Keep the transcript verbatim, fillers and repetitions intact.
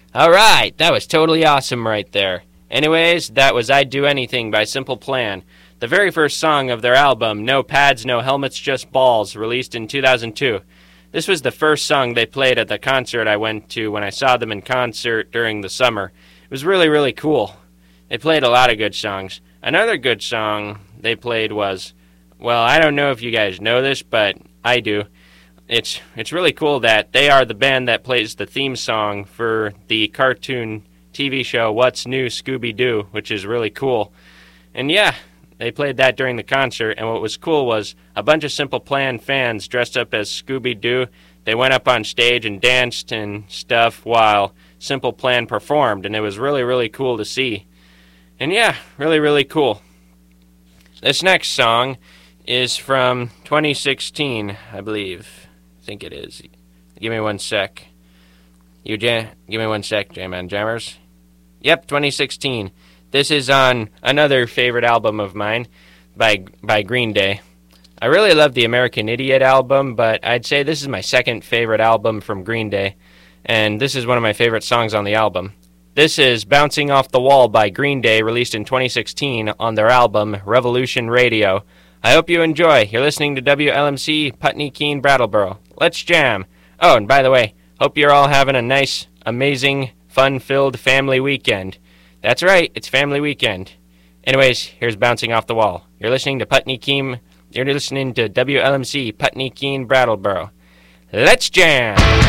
Alright, that was totally awesome right there. Anyways, that was I'd Do Anything by Simple Plan, the very first song of their album, No Pads, No Helmets, Just Balls, released in two thousand two. This was the first song they played at the concert I went to when I saw them in concert during the summer. It was really, really cool. They played a lot of good songs. Another good song they played was, well, I don't know if you guys know this, but I do. It's it's really cool that they are the band that plays the theme song for the cartoon T V show What's New Scooby-Doo, which is really cool. And yeah, they played that during the concert, and what was cool was a bunch of Simple Plan fans dressed up as Scooby-Doo. They went up on stage and danced and stuff while Simple Plan performed, and it was really, really cool to see. And yeah, really, really cool. This next song is from twenty sixteen, I believe. I think it is. Give me one sec. You jam- give me one sec, J-Man Jammers. Yep, twenty sixteen. This is on another favorite album of mine by by Green Day. I really love the American Idiot album, but I'd say this is my second favorite album from Green Day, and this is one of my favorite songs on the album. This is Bouncing Off the Wall by Green Day, released in twenty sixteen on their album Revolution Radio. I hope you enjoy. You're listening to W L M C Putney Keene Brattleboro. Let's jam. Oh, and by the way, hope you're all having a nice, amazing, fun-filled family weekend. That's right, it's family weekend. Anyways, here's Bouncing Off the Wall. You're listening to Putney Keene. You're listening to W L M C Putney Keene Brattleboro. Let's jam.